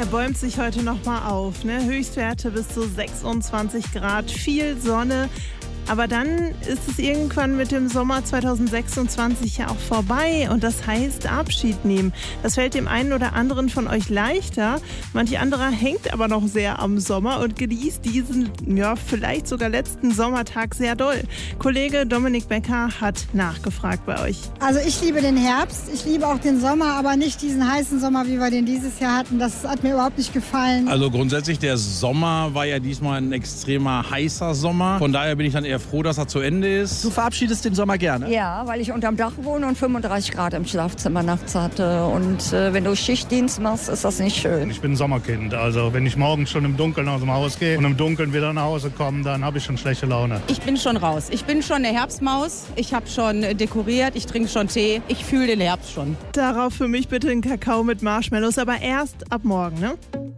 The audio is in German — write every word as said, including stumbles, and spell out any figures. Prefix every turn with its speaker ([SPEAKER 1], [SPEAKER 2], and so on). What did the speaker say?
[SPEAKER 1] bäumt sich heute noch mal auf, ne? Höchstwerte bis zu sechsundzwanzig Grad, viel Sonne. Aber dann ist es irgendwann mit dem Sommer zweitausendsechsundzwanzig ja auch vorbei und das heißt Abschied nehmen. Das fällt dem einen oder anderen von euch leichter. Manch anderer hängt aber noch sehr am Sommer und genießt diesen, ja, vielleicht sogar letzten Sommertag sehr doll. Kollege Dominik Becker hat nachgefragt bei euch.
[SPEAKER 2] Also ich liebe den Herbst, ich liebe auch den Sommer, aber nicht diesen heißen Sommer, wie wir den dieses Jahr hatten. Das hat mir überhaupt nicht gefallen.
[SPEAKER 3] Also grundsätzlich, der Sommer war ja diesmal ein extremer heißer Sommer. Von daher bin ich dann eher froh, dass er zu Ende ist.
[SPEAKER 4] Du verabschiedest den Sommer gerne?
[SPEAKER 5] Ja, weil ich unterm Dach wohne und fünfunddreißig Grad im Schlafzimmer nachts hatte. Und äh, wenn du Schichtdienst machst, ist das nicht schön.
[SPEAKER 6] Ich bin ein Sommerkind. Also wenn ich morgens schon im Dunkeln aus dem Haus gehe und im Dunkeln wieder nach Hause komme, dann habe ich schon schlechte Laune.
[SPEAKER 7] Ich bin schon raus. Ich bin schon eine Herbstmaus. Ich habe schon dekoriert. Ich trinke schon Tee. Ich fühle den Herbst schon.
[SPEAKER 1] Darauf für mich bitte einen Kakao mit Marshmallows, aber erst ab morgen, ne?